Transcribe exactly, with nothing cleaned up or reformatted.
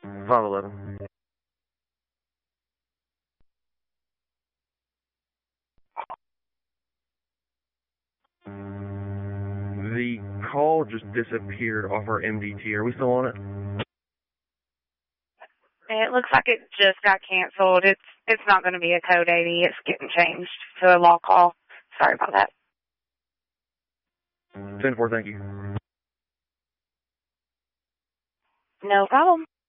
five eleven. The call just disappeared off our M D T. Are we still on it? It looks like it just got canceled. It's it's not going to be a code eighty. It's getting changed to a law call. Sorry about that. ten four, thank you. No problem.